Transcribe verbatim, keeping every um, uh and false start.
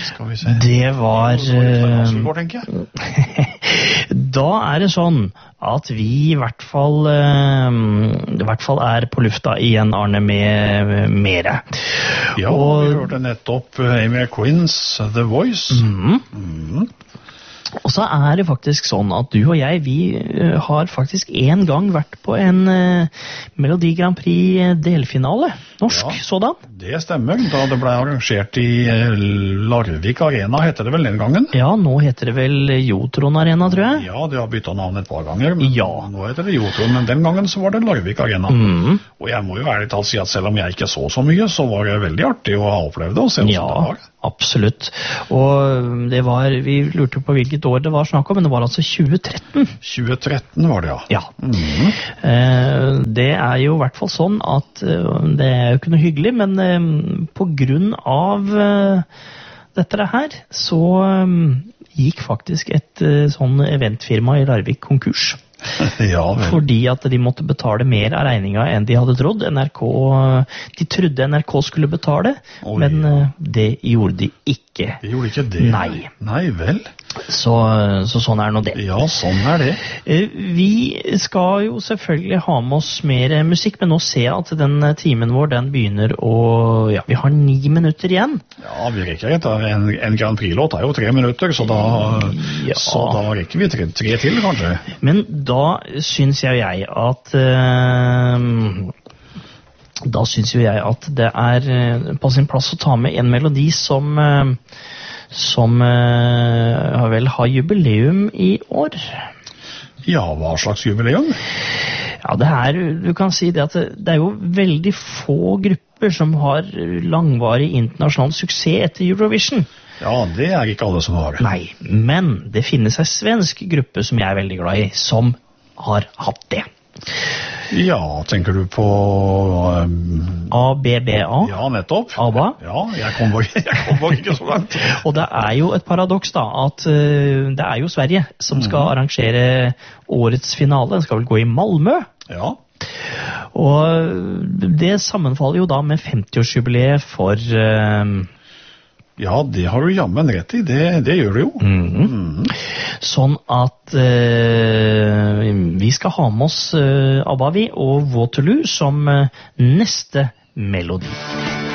Skal vi se. Det var... Går, tenker jeg. Da er det sånn at vi i hvert fall, i hvert fall er på lufta igjen, Arne, med mere. Ja, og vi hørte nettopp Amy Quinns The Voice. Mm. Mm. Og så er det faktisk sånn at du og jeg, vi har faktisk en gang vært på en uh, Melodi Grand Prix delfinale. Norsk, ja, sådan. Det stemmer, da det ble arrangert i Larvik Arena, heter det vel den gangen? Ja, nå heter det vel Jotron Arena, tror jeg. Ja, de har byttet navn et par ganger, men ja, nå heter det Jotron, men den gangen så var det Larvik Arena. Mm. Og jeg må jo ærlig talt si at selv om jeg ikke så så mye, så var det veldig artig å ha opplevd det og se hvordan ja, det var. Absolutt. Og det var, vi lurte på hvilket år det var snakk om, men det var altså tjue tretten. tjue tretten var det, ja. Ja. Mm. Eh, det er jo i hvert fall sånn at uh, det er jo ikke noe hyggelig, men uh, på grunn av uh, dette her, så um, gikk faktisk et uh, sånn eventfirma i Larvik konkurs. Ja, fordi at de måtte betale mer av regninga enn de hadde trodd. N R K, de trodde N R K skulle betale, Oi, men ja. det gjorde de ikke. De gjorde ikke det? Nei. Nei vel? Så, så sånn er nå det. Ja, sånn er det. Vi skal jo selvfølgelig ha med oss mer musikk, men nå ser jeg at den timen vår, den begynner å... Ja, vi har ni minutter igjen. Ja, vi rekker ikke. En, en Grand Prix-låt er jo tre minutter, så da, ja. så da rekker vi tre, tre til, kanskje. Men da syns jeg jeg at uh, da syns jo jeg at det er på sin plass å ta med en melodi som uh, som uh, vel har jubileum i år. Ja, hva slags jubileum? Ja, det er, du kan si det at det, det er jo veldig få grupper som har langvarig internasjonal suksess etter Eurovision. Ja, det er ikke alle som har. Nei, men det finnes en svensk gruppe som jeg er veldig glad i, som har hatt det. Ja, tenker du på... Um, A B B A? Ja, nettopp. ABBA? Ja, jeg kom bare, jeg kom bare ikke så langt. Og det er jo et paradoks da, at uh, det er jo Sverige som skal mm. arrangere årets finale. Den skal vel gå i Malmö? Ja. Og det sammenfaller jo da med femtiårsjubileet for... Uh, Ja, det har du jammen rett i. Det, det gjør du jo. Mm-hmm. Mm-hmm. Sånn at uh, vi skal ha med oss uh, ABBA vi og Waterloo som uh, neste melodi.